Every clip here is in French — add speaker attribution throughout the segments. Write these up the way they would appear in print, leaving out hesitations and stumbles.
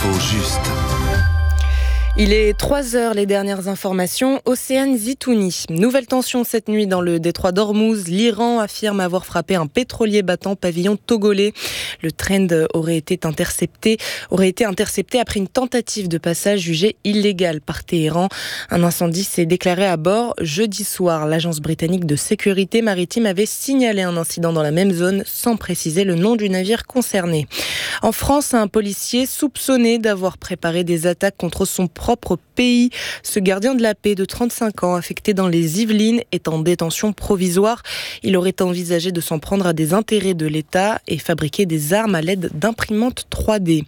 Speaker 1: L'info juste.
Speaker 2: Il est 3h, les dernières informations. Océane Zitouni. Nouvelle tension cette nuit dans le détroit d'Ormuz. L'Iran affirme avoir frappé un pétrolier battant pavillon togolais. Le trend aurait été intercepté après une tentative de passage jugée illégale par Téhéran. Un incendie s'est déclaré à bord jeudi soir. L'agence britannique de sécurité maritime avait signalé un incident dans la même zone sans préciser le nom du navire concerné. En France, un policier soupçonné d'avoir préparé des attaques contre son propre pays. Ce gardien de la paix de 35 ans, affecté dans les Yvelines, est en détention provisoire. Il aurait envisagé de s'en prendre à des intérêts de l'État et fabriquer des armes à l'aide d'imprimantes 3D.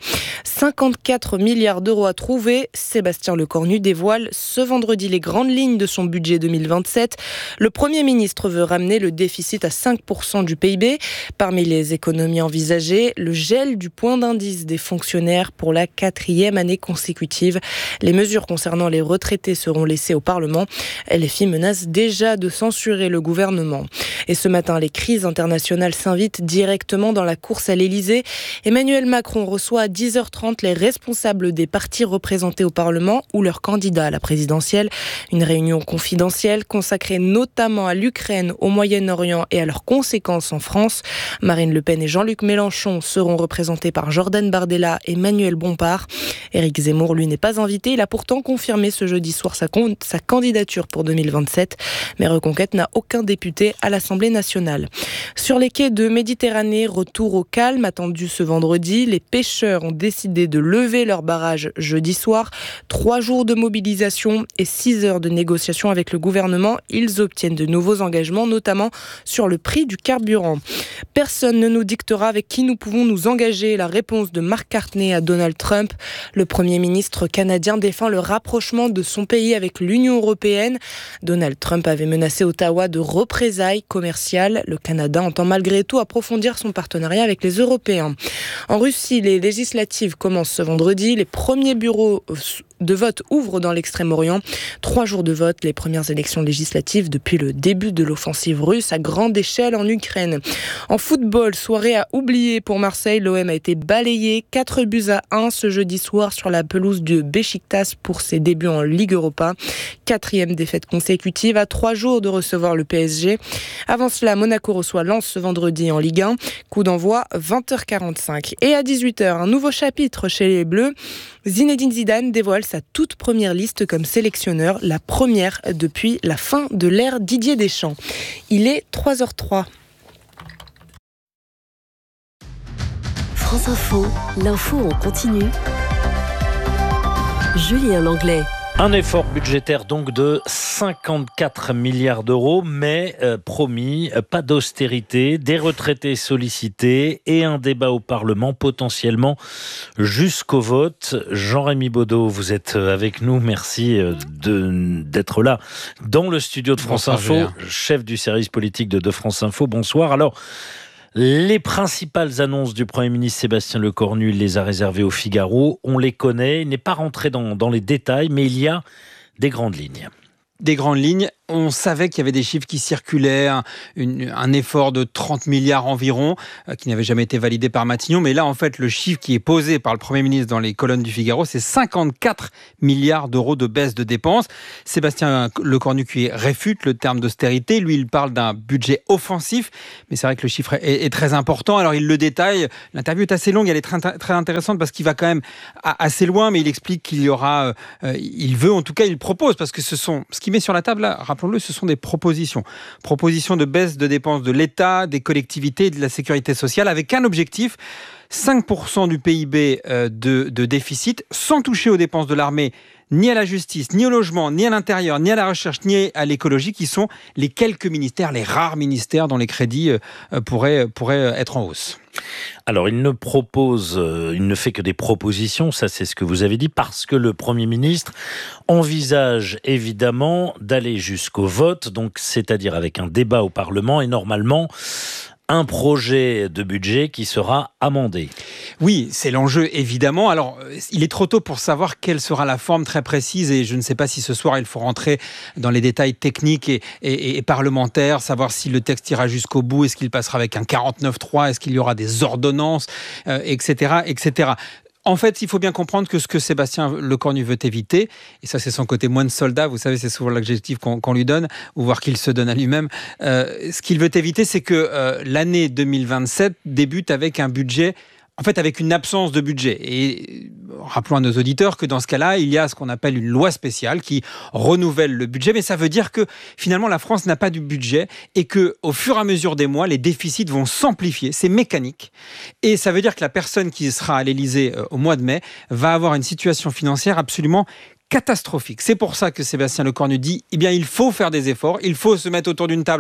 Speaker 2: 54 milliards d'euros à trouver. Sébastien Lecornu dévoile ce vendredi les grandes lignes de son budget 2027. Le Premier ministre veut ramener le déficit à 5% du PIB. Parmi les économies envisagées, le gel du point d'indice des fonctionnaires pour la 4e année consécutive. Les mesures concernant les retraités seront laissées au Parlement. LFI menace déjà de censurer le gouvernement. Et ce matin, les crises internationales s'invitent directement dans la course à l'Elysée. Emmanuel Macron reçoit à 10h30 les responsables des partis représentés au Parlement ou leurs candidats à la présidentielle. Une réunion confidentielle consacrée notamment à l'Ukraine, au Moyen-Orient et à leurs conséquences en France. Marine Le Pen et Jean-Luc Mélenchon seront représentés par Jordan Bardella et Manuel Bompard. Éric Zemmour, lui, n'est pas invité. Il a pourtant confirmé ce jeudi soir sa candidature pour 2027. Mais Reconquête n'a aucun député à l'Assemblée nationale. Sur les quais de Méditerranée, retour au calme attendu ce vendredi. Les pêcheurs ont décidé de lever leur barrage jeudi soir. 3 jours de mobilisation et 6 heures de négociation avec le gouvernement. Ils obtiennent de nouveaux engagements, notamment sur le prix du carburant. Personne ne nous dictera avec qui nous pouvons nous engager. La réponse de Mark Carney à Donald Trump. Le Premier ministre canadien défend le rapprochement de son pays avec l'Union européenne. Donald Trump avait menacé Ottawa de représailles commerciales. Le Canada entend malgré tout approfondir son partenariat avec les Européens. En Russie, les législatives commencent ce vendredi. Les premiers bureaux de vote ouvrent dans l'Extrême-Orient. 3 jours de vote, les premières élections législatives depuis le début de l'offensive russe à grande échelle en Ukraine. En football, soirée à oublier pour Marseille. L'OM a été balayé 4-1 ce jeudi soir sur la pelouse de Beşiktaş pour ses débuts en Ligue Europa. 4e défaite consécutive à 3 jours de recevoir le PSG. Avant cela, Monaco reçoit Lens ce vendredi en Ligue 1. Coup d'envoi 20h45. Et à 18h, un nouveau chapitre chez les Bleus. Zinedine Zidane dévoile sa toute première liste comme sélectionneur, la première depuis la fin de l'ère Didier Deschamps. Il est 3h03.
Speaker 3: France Info, l'info en continu. Julien Langlais.
Speaker 4: Un effort budgétaire donc de 54 milliards d'euros, mais promis, pas d'austérité, des retraités sollicités et un débat au Parlement potentiellement jusqu'au vote. Jean-Rémy Baudot, vous êtes avec nous, merci d'être là dans le studio de France Info, chef du service politique de France Info. Bonsoir. Alors, les principales annonces du Premier ministre Sébastien Lecornu, il les a réservées au Figaro. On les connaît, il n'est pas rentré dans les détails, mais il y a des grandes lignes.
Speaker 5: Des grandes lignes, on savait qu'il y avait des chiffres qui circulaient, un effort de 30 milliards environ, qui n'avait jamais été validé par Matignon. Mais là, en fait, le chiffre qui est posé par le Premier ministre dans les colonnes du Figaro, c'est 54 milliards d'euros de baisse de dépenses. Sébastien Lecornu qui réfute le terme d'austérité. Lui, il parle d'un budget offensif. Mais c'est vrai que le chiffre est très important. Alors, il le détaille. L'interview est assez longue, elle est très, très intéressante parce qu'il va quand même assez loin, mais il explique qu'il y aura... il veut, en tout cas, il propose, parce que ce qu'il met sur la table, là, rappelons-le, ce sont des propositions. Propositions de baisse de dépenses de l'État, des collectivités et de la sécurité sociale, avec un objectif, 5% du PIB de déficit, sans toucher aux dépenses de l'armée, ni à la justice, ni au logement, ni à l'intérieur, ni à la recherche, ni à l'écologie, qui sont les quelques ministères, les rares ministères dont les crédits pourraient être en hausse.
Speaker 4: Alors, il ne fait que des propositions, ça c'est ce que vous avez dit, parce que le Premier ministre envisage évidemment d'aller jusqu'au vote, donc c'est-à-dire avec un débat au Parlement et normalement un projet de budget qui sera amendé.
Speaker 5: Oui, c'est l'enjeu, évidemment. Alors, il est trop tôt pour savoir quelle sera la forme très précise et je ne sais pas si ce soir, il faut rentrer dans les détails techniques et parlementaires, savoir si le texte ira jusqu'au bout, est-ce qu'il passera avec un 49.3, est-ce qu'il y aura des ordonnances, etc., etc. En fait, il faut bien comprendre que ce que Sébastien Lecornu veut éviter, et ça c'est son côté moine soldat, vous savez, c'est souvent l'adjectif qu'on lui donne, ou voire qu'il se donne à lui-même, ce qu'il veut éviter, c'est que l'année 2027 débute avec un budget, en fait avec une absence de budget. Et rappelons à nos auditeurs que dans ce cas-là, il y a ce qu'on appelle une loi spéciale qui renouvelle le budget, mais ça veut dire que finalement la France n'a pas de budget et qu'au fur et à mesure des mois, les déficits vont s'amplifier, c'est mécanique. Et ça veut dire que la personne qui sera à l'Élysée au mois de mai va avoir une situation financière absolument catastrophique. C'est pour ça que Sébastien Lecornu dit, il faut faire des efforts, il faut se mettre autour d'une table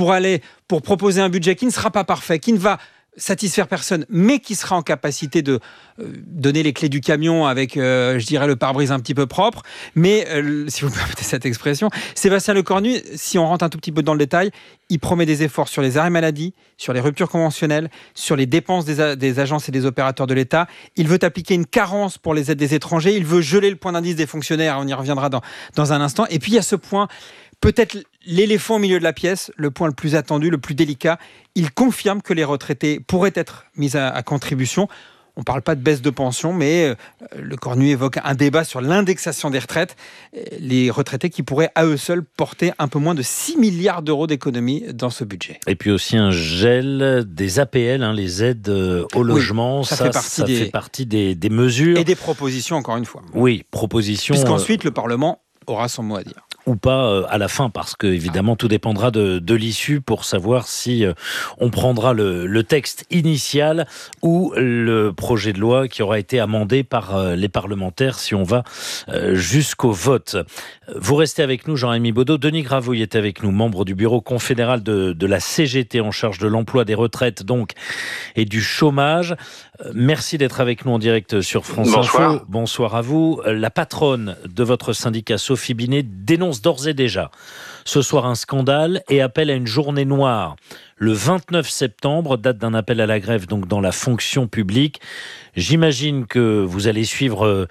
Speaker 5: pour proposer un budget qui ne sera pas parfait, qui ne va satisfaire personne, mais qui sera en capacité de donner les clés du camion avec, je dirais, le pare-brise un petit peu propre. Mais, si vous permettez cette expression, Sébastien Lecornu, si on rentre un tout petit peu dans le détail, il promet des efforts sur les arrêts maladie, sur les ruptures conventionnelles, sur les dépenses des agences et des opérateurs de l'État. Il veut appliquer une carence pour les aides des étrangers. Il veut geler le point d'indice des fonctionnaires. On y reviendra dans un instant. Et puis, il y a ce point, peut-être l'éléphant au milieu de la pièce, le point le plus attendu, le plus délicat. Il confirme que les retraités pourraient être mis à contribution. On ne parle pas de baisse de pension, mais Lecornu évoque un débat sur l'indexation des retraites. Les retraités qui pourraient à eux seuls porter un peu moins de 6 milliards d'euros d'économies dans ce budget.
Speaker 4: Et puis aussi un gel des APL, les aides au logement.
Speaker 5: Oui, ça fait
Speaker 4: partie des mesures.
Speaker 5: Et des propositions, encore une fois.
Speaker 4: Oui, propositions.
Speaker 5: Puisqu'ensuite, le Parlement aura son mot à dire.
Speaker 4: Ou pas à la fin, parce que évidemment tout dépendra de l'issue pour savoir si on prendra le texte initial ou le projet de loi qui aura été amendé par les parlementaires si on va jusqu'au vote. Vous restez avec nous, Jean-Rémy Baudot. Denis Gravouille est avec nous, membre du bureau confédéral de la CGT en charge de l'emploi, des retraites donc et du chômage. Merci d'être avec nous en direct sur France Info. Bonsoir à vous. La patronne de votre syndicat, Sophie Binet, dénonce d'ores et déjà ce soir un scandale et appelle à une journée noire. Le 29 septembre, date d'un appel à la grève donc dans la fonction publique. J'imagine que vous allez suivre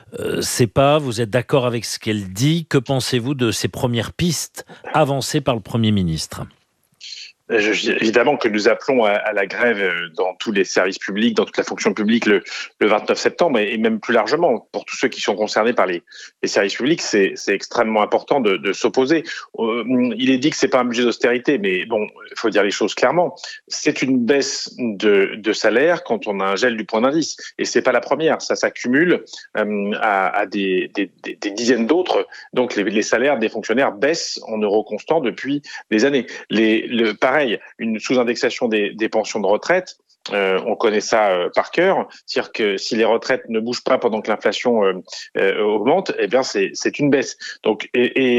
Speaker 4: ces pas, vous êtes d'accord avec ce qu'elle dit. Que pensez-vous de ces premières pistes avancées par le Premier ministre ?
Speaker 1: Évidemment que nous appelons à la grève dans tous les services publics, dans toute la fonction publique le 29 septembre et même plus largement pour tous ceux qui sont concernés par les services publics. C'est extrêmement important de s'opposer. Il est dit que c'est pas un budget d'austérité, mais bon, il faut dire les choses clairement. C'est une baisse de salaire quand on a un gel du point d'indice. Et c'est pas la première. Ça s'accumule à des dizaines d'autres. Donc les salaires des fonctionnaires baissent en euros constants depuis des années. Pareil, une sous-indexation des pensions de retraite, on connaît ça par cœur. C'est-à-dire que si les retraites ne bougent pas pendant que l'inflation augmente, eh bien c'est une baisse. Donc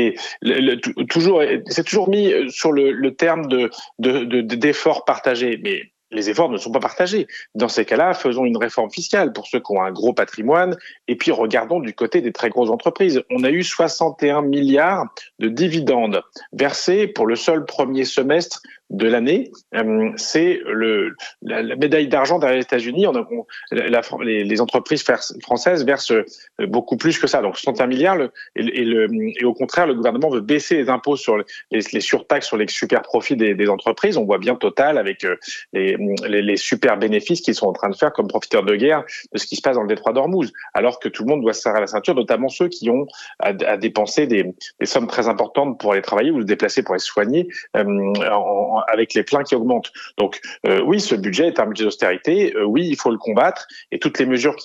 Speaker 1: c'est toujours mis sur le terme d'efforts partagés, mais les efforts ne sont pas partagés. Dans ces cas-là, faisons une réforme fiscale pour ceux qui ont un gros patrimoine et puis regardons du côté des très grosses entreprises. On a eu 61 milliards de dividendes versés pour le seul premier semestre de l'année. C'est la médaille d'argent derrière les États-Unis. Les entreprises françaises versent beaucoup plus que ça. Donc 61 milliards. Et au contraire, le gouvernement veut baisser les impôts sur les surtaxes sur les super profits des entreprises. On voit bien Total avec les super bénéfices qu'ils sont en train de faire comme profiteurs de guerre de ce qui se passe dans le détroit d'Ormuz. Alors que tout le monde doit se serrer la ceinture, notamment ceux qui ont à dépenser des sommes très importantes pour aller travailler ou se déplacer pour aller se soigner avec les pleins qui augmentent. Donc oui, ce budget est un budget d'austérité. Oui, il faut le combattre et toutes les mesures qui